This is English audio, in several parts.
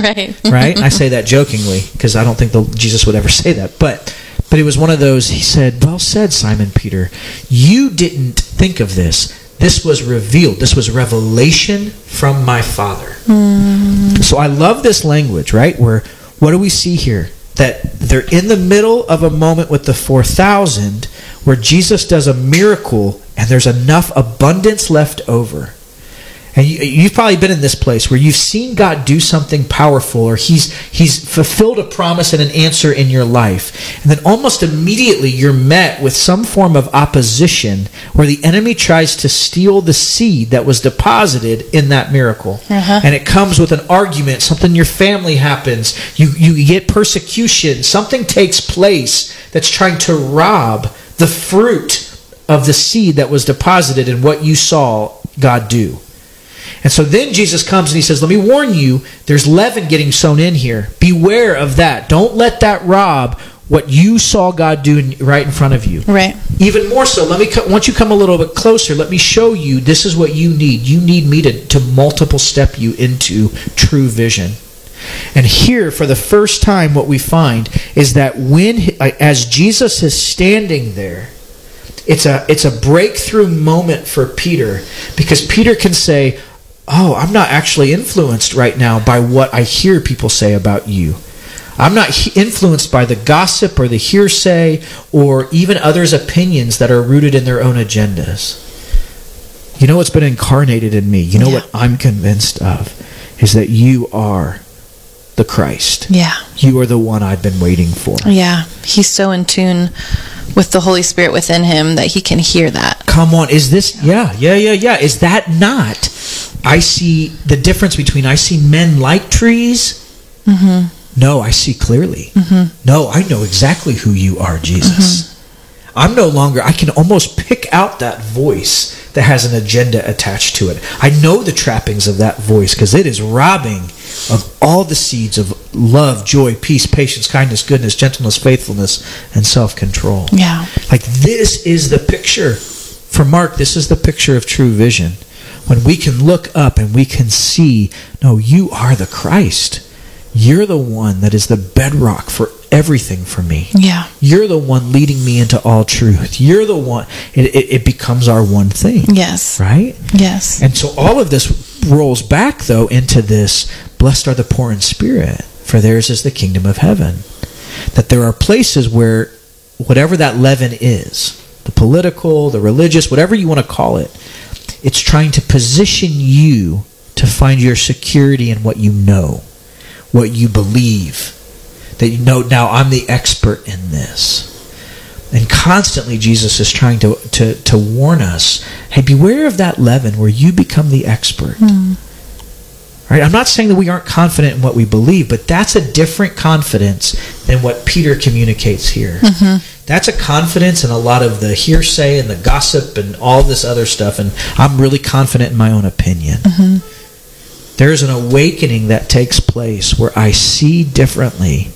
Right. Right? I say that jokingly because I don't think Jesus would ever say that. But it was one of those, he said, well said, Simon Peter. You didn't think of this. This was revealed. This was revelation from my Father. So I love this language, right? Where, what do we see here? That they're in the middle of a moment with the 4,000 where Jesus does a miracle and there's enough abundance left over. And you've probably been in this place where you've seen God do something powerful, or he's fulfilled a promise and an answer in your life. And then almost immediately you're met with some form of opposition where the enemy tries to steal the seed that was deposited in that miracle. And it comes with an argument, something in your family happens, you get persecution, something takes place that's trying to rob the fruit of the seed that was deposited in what you saw God do. And so then Jesus comes and he says, let me warn you, there's leaven getting sown in here. Beware of that. Don't let that rob what you saw God do right in front of you. Right. Even more so, once you come a little bit closer, let me show you this is what you need. You need me to multiple step you into true vision. And here, for the first time, what we find is that as Jesus is standing there, it's a breakthrough moment for Peter, because Peter can say, oh, I'm not actually influenced right now by what I hear people say about you. I'm not influenced by the gossip or the hearsay or even others' opinions that are rooted in their own agendas. You know what's been incarnated in me? You know what I'm convinced of is that you are the Christ. Yeah. You are the one I've been waiting for. Yeah. He's so in tune with the Holy Spirit within him that he can hear that. Come on. Is this... Yeah. Is that not... I see the difference between I see men like trees. No, I see clearly. No, I know exactly who you are, Jesus. I'm no longer... I can almost pick out that voice that has an agenda attached to it. I know the trappings of that voice because it is robbing of all the seeds of love, joy, peace, patience, kindness, goodness, gentleness, faithfulness, and self-control. Yeah. Like, this is the picture. For Mark, this is the picture of true vision. When we can look up and we can see, no, you are the Christ. You're the one that is the bedrock for everything for me. Yeah. You're the one leading me into all truth. You're the one. It becomes our one thing. Yes. Right? Yes. And so all of this rolls back, though, into this, blessed are the poor in spirit, for theirs is the kingdom of heaven. That there are places where whatever that leaven is, the political, the religious, whatever you want to call it, it's trying to position you to find your security in what you know, what you believe. That you know, now I'm the expert in this. And constantly Jesus is trying to warn us, hey, beware of that leaven where you become the expert. Right? I'm not saying that we aren't confident in what we believe, but that's a different confidence than what Peter communicates here. That's a confidence in a lot of the hearsay and the gossip and all this other stuff, and I'm really confident in my own opinion. There's an awakening that takes place where I see differently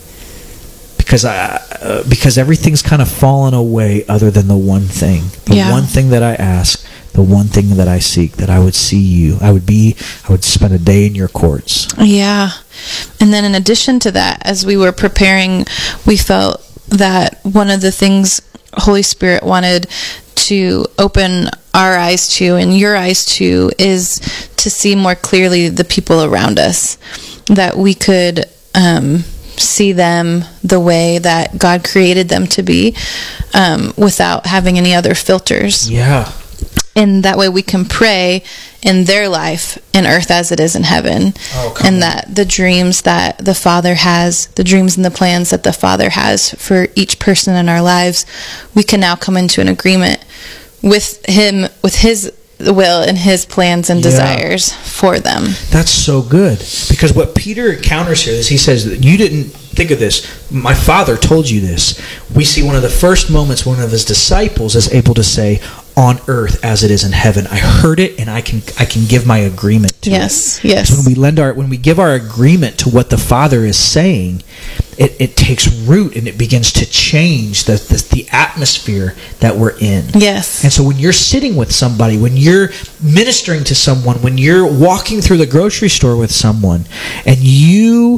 because everything's kind of fallen away other than the one thing. The one thing that I ask, the one thing that I seek, that I would see you. I would spend a day in your courts. Yeah. And then in addition to that, as we were preparing, we felt that one of the things Holy Spirit wanted to open our eyes to and your eyes to is to see more clearly the people around us, that we could see them the way that God created them to be, without having any other filters. Yeah. And that way we can pray in their life in earth as it is in heaven. And that the dreams that the Father has, the dreams and the plans that the Father has for each person in our lives, we can now come into an agreement with Him, with His will and His plans and desires for them. That's so good. Because what Peter encounters here is he says, you didn't think of this. My Father told you this. We see one of the first moments one of His disciples is able to say, on earth as it is in heaven. I heard it and I can give my agreement to it. Yes. So when we give our agreement to what the Father is saying, it takes root and it begins to change the atmosphere that we're in. Yes. And so when you're sitting with somebody, when you're ministering to someone, when you're walking through the grocery store with someone, and you